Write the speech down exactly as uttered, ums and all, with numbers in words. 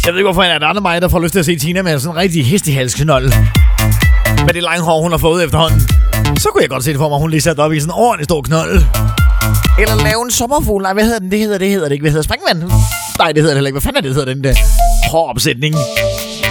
Jeg ved ikke, hvorfor er det andre mig, der får lyst til at se Tina med sådan en rigtig hestehalsknold. Med det lange hår, hun har fået efterhånden. Så kunne jeg godt se det for mig, hun lige satte op i sådan en ordentlig stor knold. Eller lave en sommerfugl. Nej, hvad hedder den? Det hedder det, hedder det ikke. Hvad hedder springvand? Nej, det hedder det heller ikke. Hvad fanden er det, hedder den der håropsætning?